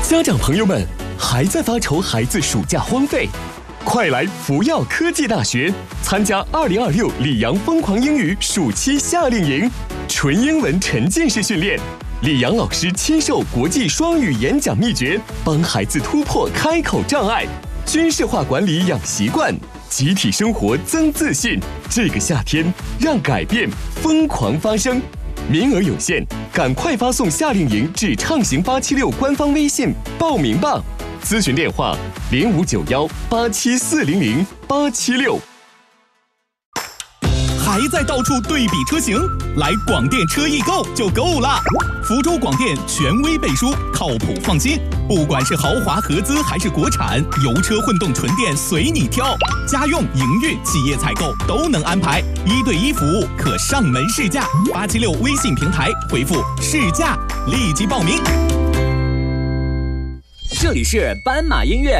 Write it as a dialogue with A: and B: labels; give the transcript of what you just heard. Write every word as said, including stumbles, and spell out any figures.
A: 家长朋友们，还在发愁孩子暑假荒废？快来福耀科技大学参加二零二六里昂疯狂英语暑期夏令营，纯英文沉浸式训练，里昂老师亲授国际双语演讲秘诀，帮孩子突破开口障碍，军事化管理养习惯，集体生活增自信。这个夏天，让改变疯狂发生。名额有限，赶快发送夏令营至畅行八七六官方微信报名吧。咨询电话零五九幺八七四零零八七六。
B: 还在到处对比车型？来广电车易购就够了。福州广电权威背书，靠谱放心。不管是豪华合资还是国产，油车、混动、纯电随你挑。家用、营运、企业采购都能安排，一对一服务，可上门试驾。八七六微信平台回复试驾，立即报名。
C: 这里是斑马音乐。